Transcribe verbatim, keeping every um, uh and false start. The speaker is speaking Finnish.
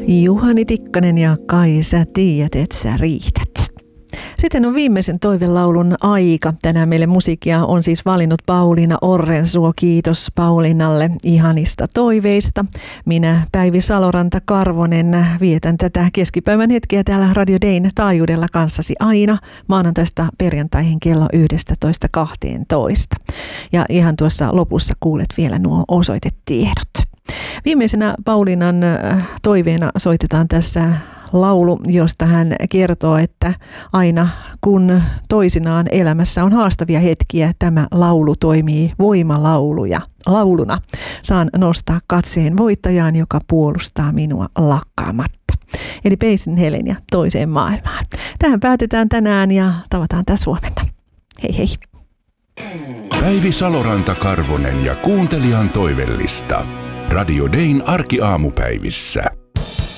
Juhani Tikkanen ja Kai sä tiedät, et sä riität. Sitten on viimeisen toivelaulun aika. Tänään meille musiikkia on siis valinnut Pauliina Orrensuo. Kiitos Pauliinalle ihanista toiveista. Minä Päivi Saloranta-Karvonen vietän tätä keskipäivän hetkeä täällä Radio Dayn taajuudella kanssasi aina maanantaista perjantaihin kello yksitoista kaksitoista. Ja ihan tuossa lopussa kuulet vielä nuo osoitetiedot. Viimeisenä Pauliinan toiveena soitetaan tässä laulu, josta hän kertoo, että aina kun toisinaan elämässä on haastavia hetkiä, tämä laulu toimii voimalauluja. Lauluna saan nostaa katseen voittajaan, joka puolustaa minua lakkaamatta. Eli Peisin Heleniä toiseen maailmaan. Tähän päätetään tänään ja tavataan taas huomenna. Hei hei. Päivi Saloranta-Karvonen ja kuuntelijan toivellista. Radio Dayn arkiaamupäivissä.